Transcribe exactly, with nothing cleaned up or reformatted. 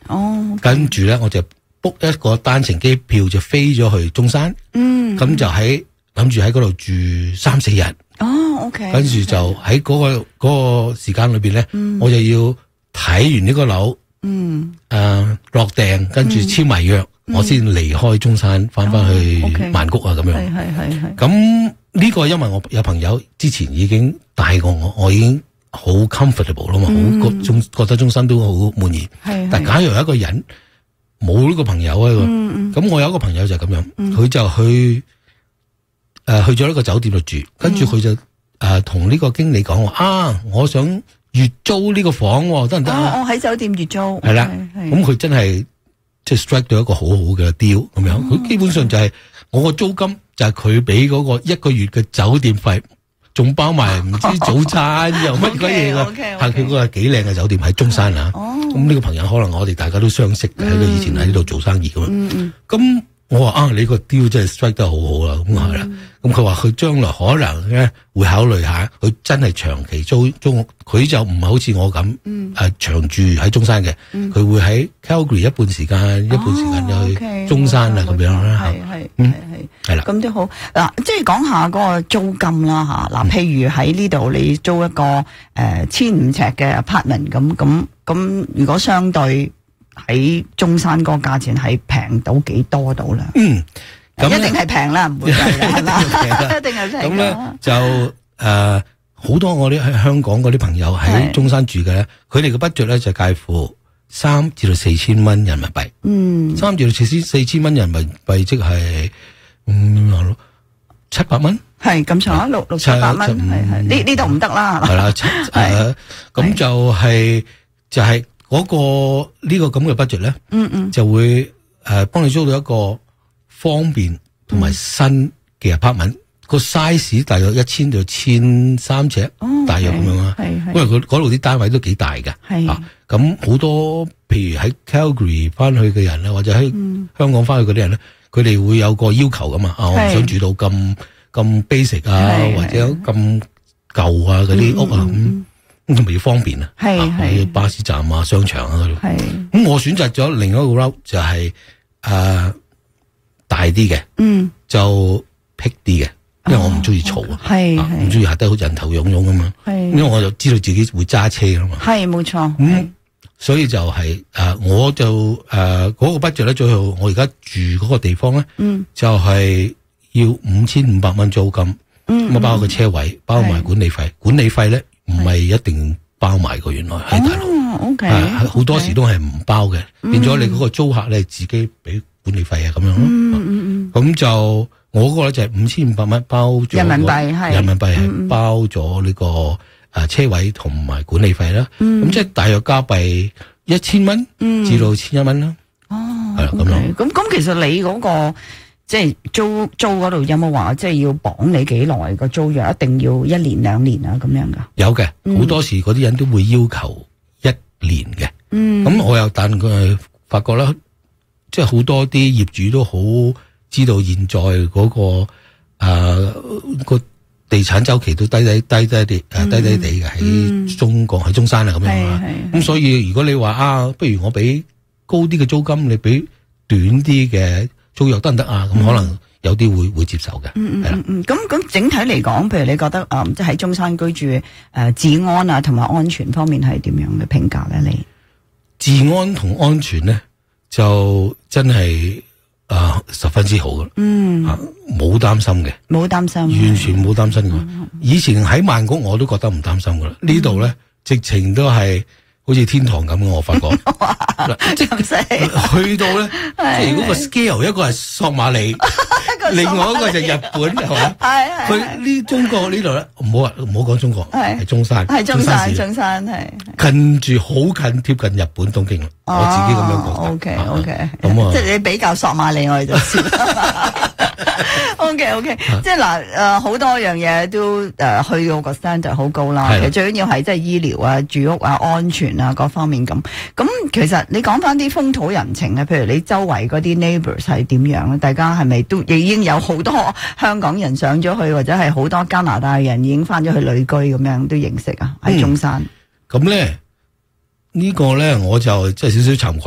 哦， 跟住咧我就 book 一個單程機票就飛咗去中山。 嗯， 咁就喺諗住喺嗰度住三四日。 哦 ，OK。 跟住就喺嗰個嗰個時間裏邊咧，我就要睇完呢個樓，嗯，誒落訂，跟住簽埋約，我先離開中山，翻翻去曼谷啊咁樣。 係係係係。 咁呢個因為我有朋友之前已經帶過我，我已經好 comfortable 啦嘛，好中覺得中山都好滿意。係。但假如有一個人冇呢個朋友啊，咁我有一個朋友就係咁樣，佢就去誒去咗呢個酒店度住，跟住佢就誒同呢個經理講話啊，我想月租呢個房得唔得啊？ 我喺酒店月租係啦，咁佢真係即係 strike 到一個好好嘅 deal 咁樣，佢基本上就係我個租金就係佢俾嗰個一個月嘅酒店費，仲包埋唔知早餐又乜鬼嘢㗎，係佢嗰個幾靚嘅酒店喺中山啊。咁呢個朋友可能我哋大家都相識，喺佢以前喺呢度做生意咁樣。咁我話啊，你個 deal 真係 strike 得好好啦，咁係啦。咁佢話佢將來可能咧會考慮下，佢真係長期租租，佢就唔係好似我咁，誒、嗯啊、長住喺中山嘅，佢、嗯、會喺 Calgary 一半時間，哦、一半時間就去中山啊咁、哦 okay, 樣啦。 係係係係啦，咁都好嗱，即係講下嗰個租金啦吓。嗱、嗯，譬如喺呢度你租一個誒千五尺嘅 apartment 咁咁咁，如果相對喺中山嗰個價錢係平到幾多到啦？嗯。咁一定係平啦，唔會貴啦，係嘛？一定係平。咁咧就誒，好、呃、多我啲喺香港嗰啲朋友喺中山住嘅咧，佢哋嘅 budget 咧就介乎三至到四千蚊人民幣。嗯，三至到四千四千蚊人民幣，即係嗯七百蚊。係咁長啊，六六七百蚊。係係呢呢度唔得啦。係啦，誒，咁就係、是、就係、是、嗰、那個呢、這個咁嘅 budget 咧。嗯嗯，就會誒幫、呃、你租到一個方便同埋新嘅 apartment，個 size 大約一千到千三尺，大約咁樣啦。因為佢嗰度啲單位都幾大嘅。啊，咁好多譬如喺 Calgary 翻去嘅人咧，或者喺香港翻去嗰啲人咧，佢哋會有個要求噶嘛。啊，我唔想住到咁咁 basic 啊，或者咁舊啊嗰啲屋啊咁，咁同埋要方便啊。係係，巴士站啊、商場啊嗰度。係。咁我選擇咗另一個 route 就係誒。大啲嘅，嗯，就僻啲嘅，因為我唔中意嘈啊，係唔中意下低好人頭湧湧噶嘛，係，因為我就知道自己會揸車噶嘛，係冇錯，咁、嗯、所以就係、是、誒、呃，我就誒嗰、呃那個 budget 咧，最後我而家住嗰個地方咧，嗯，就係、是、要五千五百蚊租金，嗯，咁包個車位，包埋管理費，管理費咧唔係一定包埋個，原來喺大陸，哦 ，OK，好、呃、多時都係唔包嘅、嗯，變咗你嗰個租客咧自己俾管理費啊咁樣咯，嗯嗯嗯，咁就我嗰個咧就係五千五百蚊包咗人民幣，係人民幣係包咗呢個誒車位同埋管理費啦，咁、嗯、即係大約加幣一千蚊至到千一蚊啦，哦，係啦咁樣。咁咁其實你嗰、那個即係、就是、租租嗰度有冇話即係要綁你幾耐個租約，一定要一年兩年啊咁樣噶？有嘅，好、嗯、多時嗰啲人都會要求一年嘅，嗯，咁我又但佢發覺啦。即係好多啲業主都好知道現在嗰、那個誒、呃那個地產周期都低低低低啲誒低低地嘅喺中國喺中山啊咁樣啊，咁所以如果你話啊，不如我俾高啲嘅租金，你俾短啲嘅租約得唔得啊？咁、嗯、可能有啲會會接受嘅。嗯嗯嗯，咁咁整體嚟講，譬如你覺得誒即係喺中山居住誒、呃、治安啊同埋安全方面係點樣嘅評價咧？你治安同安全咧？就真係啊、呃、十分之好噶，嗯，冇擔心嘅，冇擔心，完全冇擔心嘅、嗯。以前喺曼谷我都覺得唔擔心噶啦，嗯、呢度咧直情都係好似天堂咁嘅，我發覺。即係去到咧，即係如果個 scale 一個係索馬里，另外一個就日本係嘛？係係。佢呢中國呢度咧，唔好話唔好講中國，係中山，係中山，中山係近住好近貼近日本東京啦、哦。我自己咁樣覺得。O K O K，咁啊，即係你比較索馬里，我哋就知。O K O K， 即係嗱，誒，好多樣嘢都誒去到個 standard 好高啦。其實最緊要係即係醫療啊、住屋啊、安全啊各方面咁。咁其實你講翻啲風土人情啊，譬如你周圍嗰啲 neighbours 係點樣咧？大家係咪都已經有好多香港人上咗去，或者係好多加拿大人已經翻咗去旅居咁樣都認識啊？喺中山。咁、嗯、咧呢、呢個咧我就即係少少慚愧。